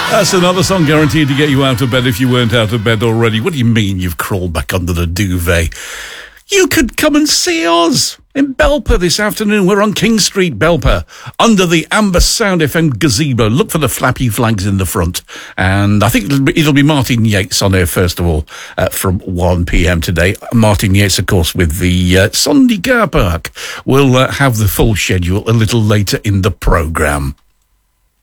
That's another song guaranteed to get you out of bed if you weren't out of bed already. What do you mean you've crawled back under the duvet? You could come and see us in Belper this afternoon. We're on King Street, Belper, under the Amber Sound FM gazebo. Look for the flappy flags in the front. And I think it'll be Martin Yates on air, first of all, from 1 p.m. today. Martin Yates, of course, with the Sunday Car Park. We'll have the full schedule a little later in the programme.